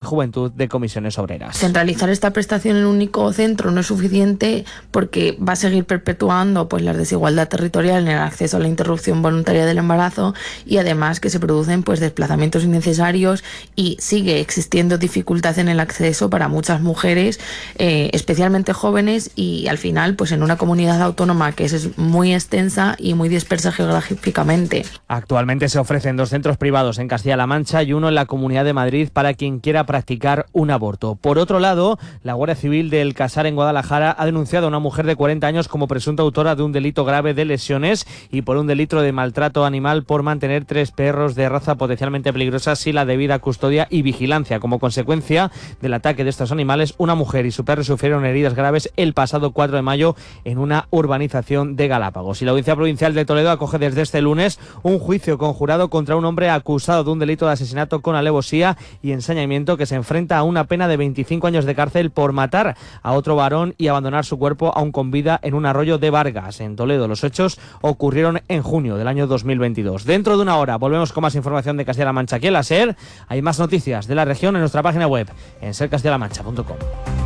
Juventud de Comisiones Obreras. Centralizar esta prestación en un único centro no es suficiente porque va a seguir perpetuando pues la desigualdad territorial en el acceso a la interrupción voluntaria del embarazo, y además que se producen pues desplazamientos innecesarios y sigue existiendo dificultad en el acceso para muchas mujeres, especialmente jóvenes, y al final pues en una comunidad autónoma que es muy extensa y muy dispersa geográficamente. Actualmente se ofrecen 2 centros privados en Castilla-La Mancha y uno en la Comunidad de Madrid para quien quiera practicar un aborto. Por otro lado, la Guardia Civil del Casar en Guadalajara ha denunciado a una mujer de 40 años como presunta autora de un delito grave de lesiones y por un delito de maltrato animal por mantener 3 perros de raza potencialmente peligrosa sin la debida custodia y vigilancia. Como consecuencia del ataque de estos animales, una mujer y su perro sufrieron heridas graves el pasado 4 de mayo en una urbanización de Galápagos. Y la Audiencia Provincial de Toledo acoge desde este lunes un juicio conjurado contra un hombre acusado de un delito de asesinato con alevosía y ensañamiento, que se enfrenta a una pena de 25 años de cárcel por matar a otro varón y abandonar su cuerpo aún con vida en un arroyo de Vargas, en Toledo. Los hechos ocurrieron en junio del año 2022. Dentro de una hora volvemos con más información de Castilla-La Mancha aquí en la SER. Hay más noticias de la región en nuestra página web, en sercastellalamancha.com.